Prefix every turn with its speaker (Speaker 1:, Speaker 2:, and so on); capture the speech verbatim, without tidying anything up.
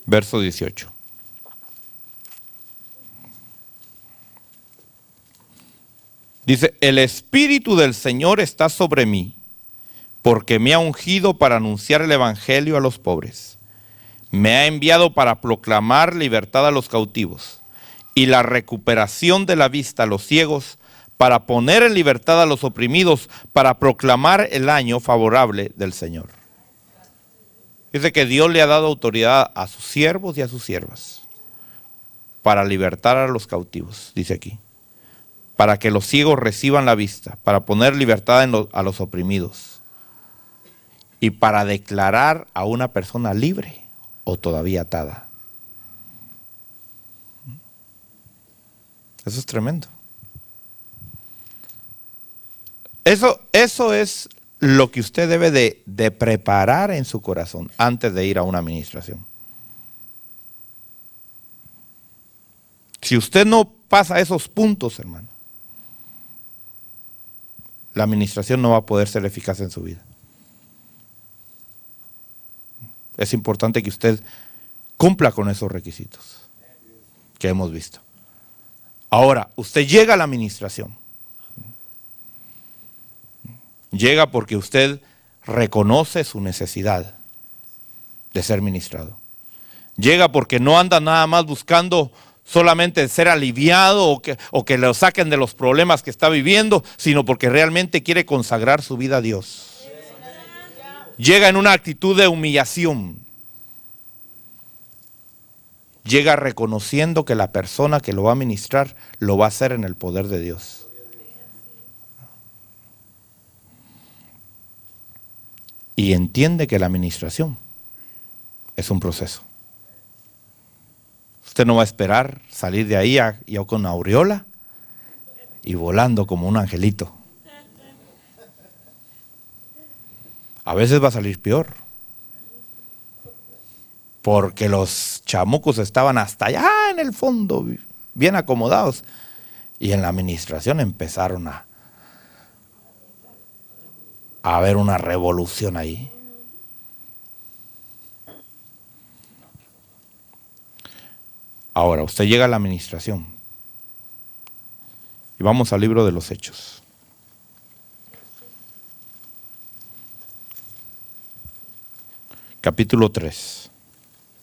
Speaker 1: verso dieciocho. Dice, el Espíritu del Señor está sobre mí, porque me ha ungido para anunciar el Evangelio a los pobres. Me ha enviado para proclamar libertad a los cautivos y la recuperación de la vista a los ciegos, para poner en libertad a los oprimidos, para proclamar el año favorable del Señor. Dice que Dios le ha dado autoridad a sus siervos y a sus siervas para libertar a los cautivos, dice aquí. Para que los ciegos reciban la vista, para poner libertad en lo, a los oprimidos y para declarar a una persona libre o todavía atada. Eso es tremendo. Eso, eso es lo que usted debe de, de preparar en su corazón antes de ir a una administración. Si usted no pasa esos puntos, hermano, la administración no va a poder ser eficaz en su vida. Es importante que usted cumpla con esos requisitos que hemos visto. Ahora, usted llega a la administración. Llega porque usted reconoce su necesidad de ser ministrado. Llega porque no anda nada más buscando solamente ser aliviado o que, o que lo saquen de los problemas que está viviendo, sino porque realmente quiere consagrar su vida a Dios. Llega en una actitud de humillación. Llega reconociendo que la persona que lo va a ministrar lo va a hacer en el poder de Dios. Y entiende que la administración es un proceso. Usted no va a esperar salir de ahí a, ya con una aureola y volando como un angelito. A veces va a salir peor. Porque los chamucos estaban hasta allá en el fondo, bien acomodados. Y en la administración empezaron a, a haber una revolución ahí. Ahora, usted llega a la administración. Y vamos al libro de los Hechos. Capítulo tres.